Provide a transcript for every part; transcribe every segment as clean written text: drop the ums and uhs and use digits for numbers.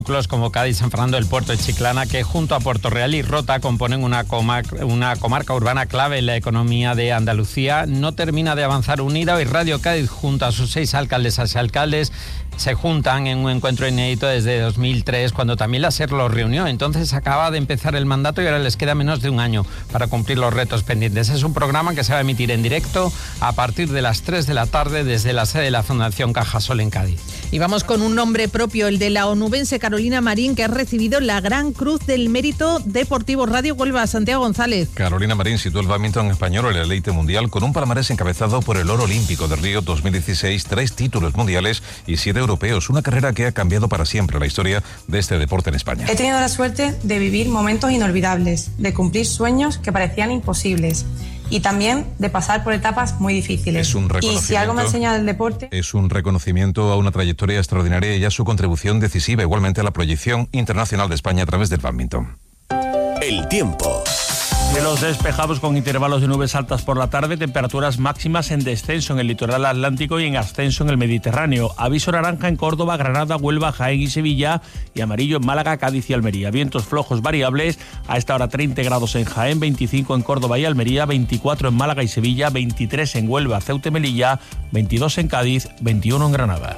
como Cádiz, San Fernando del Puerto y Chiclana, que junto a Puerto Real y Rota componen una comarca urbana clave en la economía de Andalucía, no termina de avanzar unida. Hoy Radio Cádiz, junto a sus 6 alcaldesas y alcaldes, se juntan en un encuentro inédito desde 2003, cuando también la SER los reunió. Entonces acaba de empezar el mandato y ahora les queda menos de un año para cumplir los retos pendientes. Es un programa que se va a emitir en directo a partir de las 3 de la tarde desde la sede de la Fundación Cajasol en Cádiz. Y vamos con un nombre propio, el de la onubense Carolina Marín, que ha recibido la Gran Cruz del Mérito Deportivo. Radio Huelva, Santiago González. Carolina Marín situó el bádminton español en la elite mundial con un palmarés encabezado por el oro olímpico de Río 2016, 3 títulos mundiales y 7 europeos. Una carrera que ha cambiado para siempre la historia de este deporte en España. He tenido la suerte de vivir momentos inolvidables, de cumplir sueños que parecían imposibles y también de pasar por etapas muy difíciles. Es un reconocimiento, y si algo me ha enseñado el deporte... Es un reconocimiento a una trayectoria extraordinaria y a su contribución decisiva, igualmente a la proyección internacional de España a través del bádminton. El tiempo. Cielos despejados con intervalos de nubes altas por la tarde, temperaturas máximas en descenso en el litoral atlántico y en ascenso en el Mediterráneo. Aviso naranja en Córdoba, Granada, Huelva, Jaén y Sevilla, y amarillo en Málaga, Cádiz y Almería. Vientos flojos variables, a esta hora 30 grados en Jaén, 25 en Córdoba y Almería, 24 en Málaga y Sevilla, 23 en Huelva, Ceuta y Melilla, 22 en Cádiz, 21 en Granada.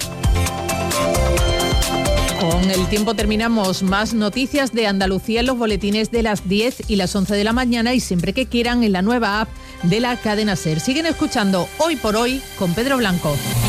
Con el tiempo terminamos. Más noticias de Andalucía en los boletines de las 10 y las 11 de la mañana y siempre que quieran en la nueva app de la cadena SER. Siguen escuchando Hoy por Hoy con Pedro Blanco.